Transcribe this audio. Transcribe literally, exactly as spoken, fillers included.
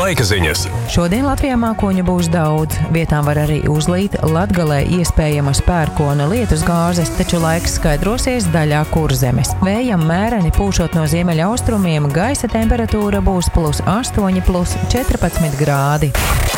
laika ziņas. Šodien Latvijā mākoņu būs daudz. Vietām var arī uzlīt, Latgalē iespējamas pērkona lietus gāzes, taču laiks skaidrosies daļā Kurzemes. Vējam mēreni pūšot no ziemeļaustrumiem, gaisa temperatūra būs plus astoņi, plus četrpadsmit grādi.